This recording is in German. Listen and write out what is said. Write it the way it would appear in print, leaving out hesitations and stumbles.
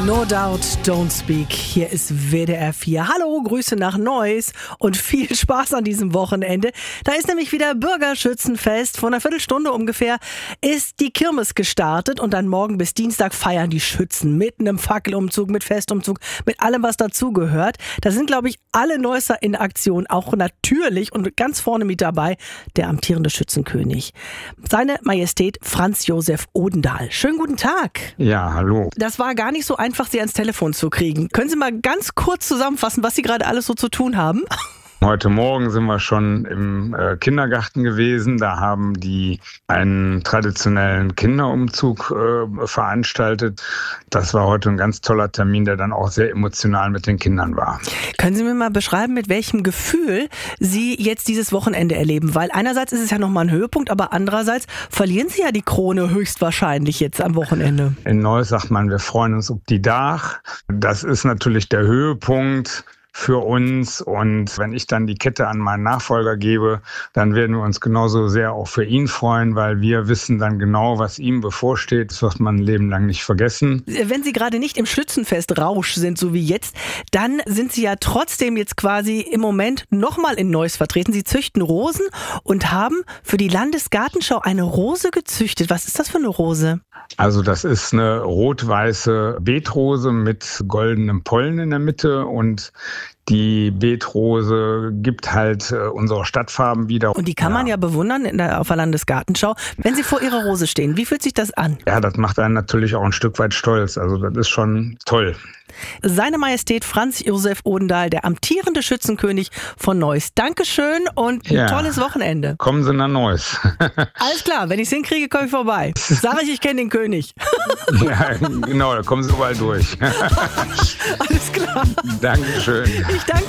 No doubt, don't speak. Hier ist WDR 4. Hallo, Grüße nach Neuss und viel Spaß an diesem Wochenende. Da ist nämlich wieder Bürgerschützenfest. Vor einer Viertelstunde ungefähr ist die Kirmes gestartet und dann morgen bis Dienstag feiern die Schützen mit einem Fackelumzug, mit Festumzug, mit allem, was dazugehört. Da sind, glaube ich, alle Neusser in Aktion, auch natürlich und ganz vorne mit dabei der amtierende Schützenkönig. Seine Majestät Franz Josef Odendahl. Schönen guten Tag. Ja, hallo. Das war gar nicht so einfach, Sie ans Telefon zu kriegen. Können Sie mal ganz kurz zusammenfassen, was Sie gerade alles so zu tun haben? Heute Morgen sind wir schon im Kindergarten gewesen. Da haben die einen traditionellen Kinderumzug veranstaltet. Das war heute ein ganz toller Termin, der dann auch sehr emotional mit den Kindern war. Können Sie mir mal beschreiben, mit welchem Gefühl Sie jetzt dieses Wochenende erleben? Weil einerseits ist es ja nochmal ein Höhepunkt, aber andererseits verlieren Sie ja die Krone höchstwahrscheinlich jetzt am Wochenende. In Neuss sagt man, wir freuen uns ob die Dach. Das ist natürlich der Höhepunkt für uns, und wenn ich dann die Kette an meinen Nachfolger gebe, dann werden wir uns genauso sehr auch für ihn freuen, weil wir wissen dann genau, was ihm bevorsteht. Das wird man ein Leben lang nicht vergessen. Wenn Sie gerade nicht im Schützenfest-Rausch sind, so wie jetzt, dann sind Sie ja trotzdem jetzt quasi im Moment nochmal in Neuss vertreten. Sie züchten Rosen und haben für die Landesgartenschau eine Rose gezüchtet. Was ist das für eine Rose? Also das ist eine rot-weiße Beetrose mit goldenem Pollen in der Mitte, und die Beetrose gibt halt unsere Stadtfarben wieder. Und die kann man ja bewundern auf der Landesgartenschau. Wenn Sie vor Ihrer Rose stehen, wie fühlt sich das an? Ja, das macht einen natürlich auch ein Stück weit stolz. Also das ist schon toll. Seine Majestät Franz Josef Odendahl, der amtierende Schützenkönig von Neuss. Dankeschön und ein tolles Wochenende. Kommen Sie nach Neuss. Alles klar, wenn ich es hinkriege, komme ich vorbei. Sag ich kenne den König. Ja, genau, da kommen Sie überall durch. Alles klar. Dankeschön. Ich danke